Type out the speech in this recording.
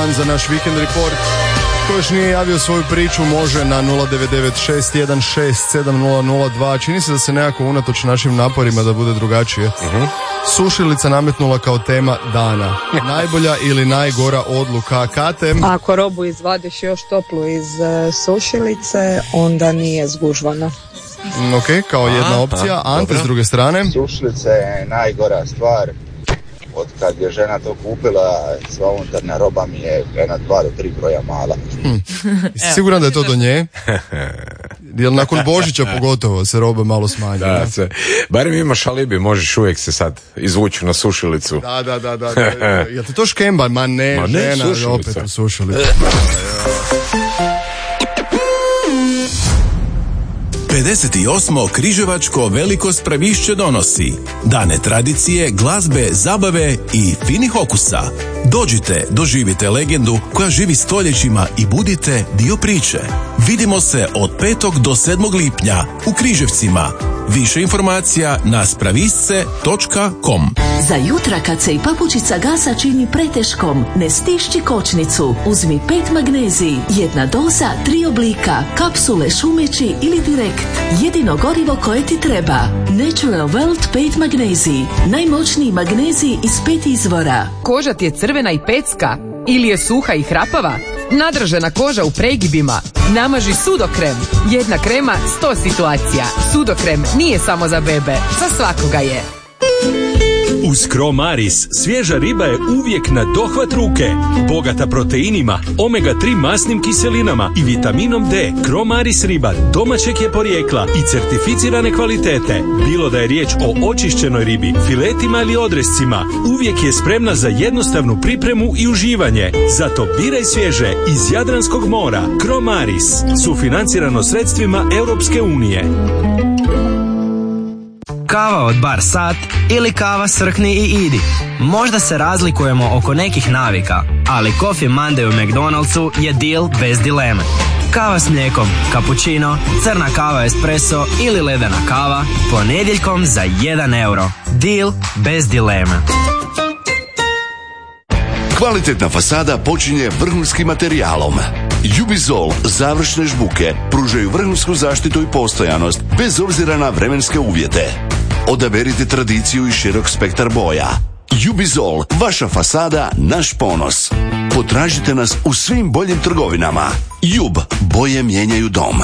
dan za naš Weekend Report. Ko još nije javio svoju priču može na 09961670002. Čini se da se nekako unatoč našim naporima da bude drugačije. Sušilica nametnula kao tema dana. Najbolja ili najgora odluka, Kate? Ako robu izvadiš još toplu iz sušilice, onda nije zgužvana. Ok, kao jedna opcija. Ante, s druge strane? Sušilica je najgora stvar. Od kad je žena to kupila, sva unutarnja roba mi je jedna 2 do 3 broja mala. Siguran da je to do nje? Jer nakon Božića pogotovo se roba malo smanji. Da, se. Barem imaš alibi, možeš uvijek se sad izvući na sušilicu. Da. Jel ti to škemba? Ma ne, žena, sušilica. Opet u sušilicu. 58. Križevačko Veliko Spravišće donosi dane tradicije, glazbe, zabave i finih okusa. Dođite, doživite legendu koja živi stoljećima i budite dio priče. Vidimo se od 5. do 7. lipnja u Križevcima. Više informacija na spravisce.com. Za jutra kad se i papučica gasa čini preteškom, ne stišći kočnicu. Uzmi 5 magnezij, 1 doza, 3 oblika, kapsule, šumeći ili direkt. Jedino gorivo koje ti treba. Natural World 5 magnezij. Najmoćniji magnezij iz 5 izvora. Koža ti je crvena i pecka? Ili je suha i hrapava? Nadražena koža u pregibima? Namaži Sudokrem. Jedna krema, 100 situacija. Sudokrem nije samo za bebe, za svakoga je. Uz Cromaris svježa riba je uvijek na dohvat ruke. Bogata proteinima, omega-3 masnim kiselinama i vitaminom D. Cromaris riba domaćeg je porijekla i certificirane kvalitete. Bilo da je riječ o očišćenoj ribi, filetima ili odrescima, uvijek je spremna za jednostavnu pripremu i uživanje. Zato biraj svježe iz Jadranskog mora. Cromaris, sufinancirano sredstvima Europske unije. Kava od Bar Sat ili kava Srkni i Idi. Možda se razlikujemo oko nekih navika, ali Coffee Monday u McDonald'su je deal bez dileme. Kava s mlijekom, cappuccino, crna kava espresso ili ledena kava ponedjeljkom za 1 euro. Deal bez dileme. Kvalitetna fasada počinje vrhunskim materijalom. Jubizol završne žbuke pružaju vrhunsku zaštitu i postojanost bez obzira na vremenske uvjete. Odaberite tradiciju i širok spektar boja. Jubizol, vaša fasada, naš ponos. Potražite nas u svim boljim trgovinama. Jub, boje mijenjaju dom.